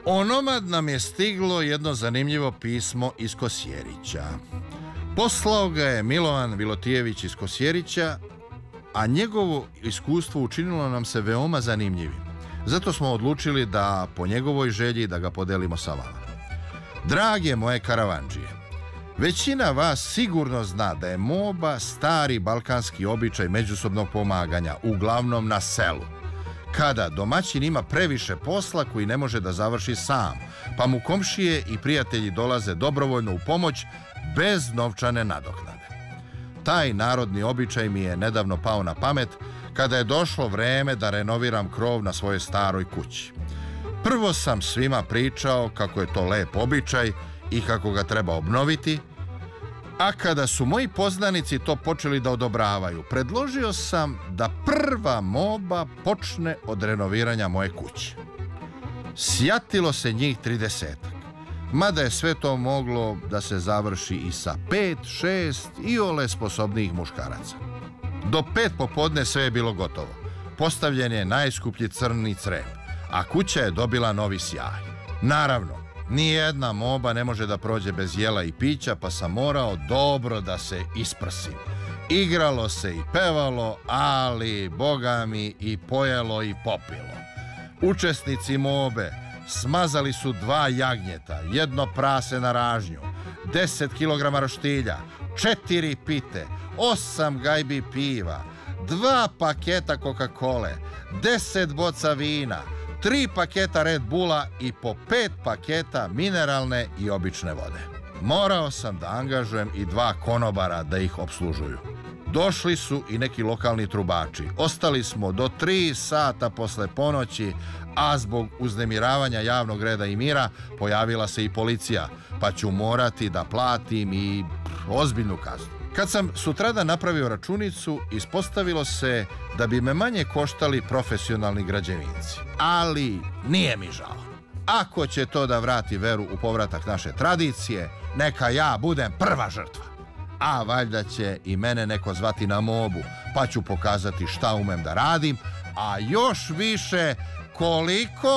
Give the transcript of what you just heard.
Onomad nam je stiglo jedno zanimljivo pismo iz Kosjerića. Poslao ga je Milovan Vilotijević iz Kosjerića, a njegovo iskustvo učinilo nam se veoma zanimljivim. Zato smo odlučili da po njegovoj želji da ga podelimo sa vama. Drage moje karavandžije, većina vas sigurno zna da je moba stari balkanski običaj međusobnog pomaganja, uglavnom na selu. Kada domaćin ima previše posla koji ne može da završi sam, pa mu komšije i prijatelji dolaze dobrovoljno u pomoć bez novčane nadoknade. Taj narodni običaj mi je nedavno pao na pamet kada je došlo vreme da renoviram krov na svojoj staroj kući. Prvo sam svima pričao kako je to lep običaj i kako ga treba obnoviti, a kada su moji poznanici to počeli da odobravaju, predložio sam da prva moba počne od renoviranja moje kuće. Sjatilo se njih 30, mada je sve to moglo da se završi i sa 5, 6 iole sposobnijih muškaraca. Do 5 popodne sve je bilo gotovo. Postavljen je najskuplji crni crep, a kuća je dobila novi sjaj. Naravno, nijedna moba ne može da prođe bez jela i pića, pa sam morao dobro da se isprsim. Igralo se i pevalo, ali, boga mi, i pojelo i popilo. Učesnici mobe smazali su 2 jagnjeta, 1 prase na ražnju, 10 kg roštilja, 4 pite, 8 gajbi piva, 2 paketa Coca-Cole, 10 boca vina, 3 paketa Red Bulla i po 5 paketa mineralne i obične vode. Morao sam da angažujem i 2 konobara da ih obslužuju. Došli su i neki lokalni trubači. Ostali smo do 3 sata posle ponoći, a zbog uznemiravanja javnog reda i mira pojavila se i policija, pa ću morati da platim i ozbiljnu kaznu. Kad sam sutradan napravio računicu, ispostavilo se da bi me manje koštali profesionalni građevinci. Ali nije mi žao. Ako će to da vrati veru u povratak naše tradicije, neka ja budem prva žrtva. A valjda će i mene neko zvati na mobu, pa ću pokazati šta umem da radim, a još više koliko